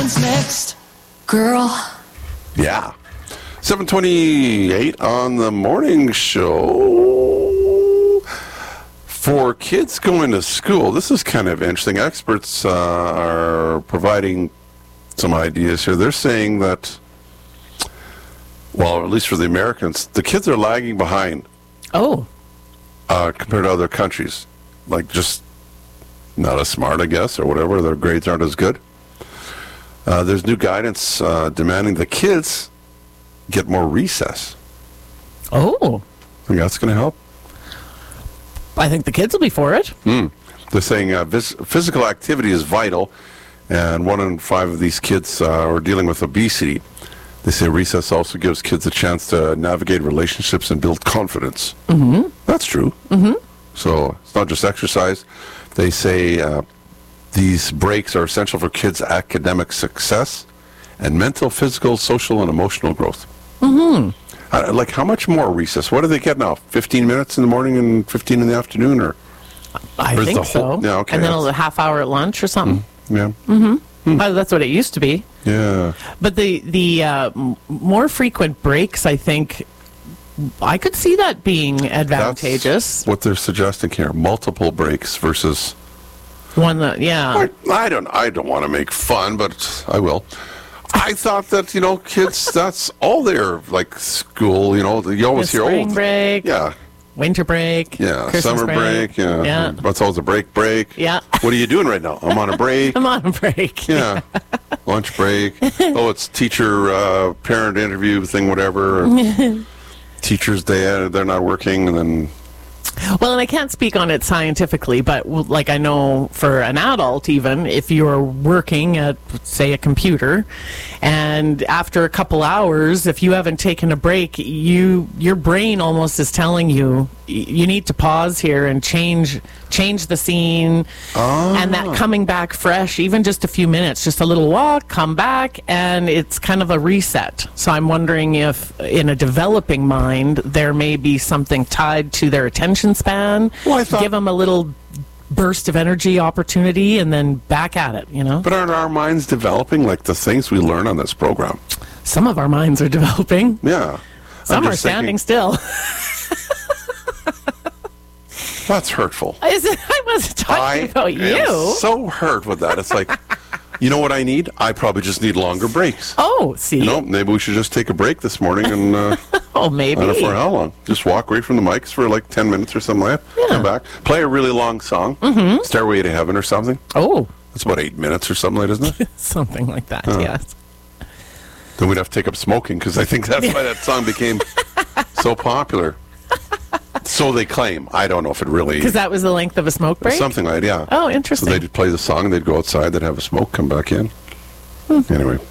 Next, girl. Yeah. 7:28 on the morning show. For kids going to school, this is kind of interesting. Experts are providing some ideas here. They're saying that, well, at least for the Americans, the kids are lagging behind. Oh. Compared to other countries. Like, just not as smart, I guess, or whatever. Their grades aren't as good. There's new guidance demanding the kids get more recess. Oh. Think that's going to help? I think the kids will be for it. They're saying physical activity is vital, and 1 in 5 of these kids are dealing with obesity. They say recess also gives kids a chance to navigate relationships and build confidence. Mm-hmm. That's true. Mm-hmm. So it's not just exercise. They say these breaks are essential for kids' academic success and mental, physical, social, and emotional growth. Mm-hmm. Like, how much more recess? What do they get now? 15 minutes in the morning and 15 in the afternoon? I think so. Yeah, okay. And then a half hour at lunch or something. Yeah. Mm-hmm. That's what it used to be. Yeah. But the more frequent breaks, I think, I could see that being advantageous. That's what they're suggesting here. Multiple breaks versus... One that, yeah. I don't want to make fun, but I will. I thought that, kids, that's all their, like, school, you always hear, spring break. Yeah. Winter break. Yeah. Christmas Summer break. Yeah. That's always a break. Yeah. What are you doing right now? I'm on a break. I'm on a break. Yeah. Lunch break. Oh, it's teacher, parent interview thing, whatever. Teacher's day, they're not working, and then... Well, and I can't speak on it scientifically, but like I know for an adult even, if you're working at, say, a computer, and after a couple hours, if you haven't taken a break, your brain almost is telling you need to pause here and change the scene, and that coming back fresh, even just a few minutes, just a little walk, come back, and it's kind of a reset. So I'm wondering if in a developing mind, there may be something tied to their attention span. Well, give them a little burst of energy opportunity and then back at it, But aren't our minds developing, like the things we learn on this program? Some of our minds are developing. Yeah. Some are standing still. That's hurtful. I wasn't talking about you. I'm so hurt with that. It's like, you know what I need? I probably just need longer breaks. Oh, see? Maybe we should just take a break this morning and... oh, maybe. I don't know for how long. Just walk away from the mics for like 10 minutes or something like that. Yeah. Come back. Play a really long song. Mm-hmm. Stairway to Heaven or something. Oh. That's about 8 minutes or something like that, isn't it? Something like that, yes. Then we'd have to take up smoking, because I think that's why that song became so popular. So they claim. I don't know if it really... Because that was the length of a smoke break? Something like that, yeah. Oh, interesting. So they'd play the song, and they'd go outside, they'd have a smoke, come back in. Anyway.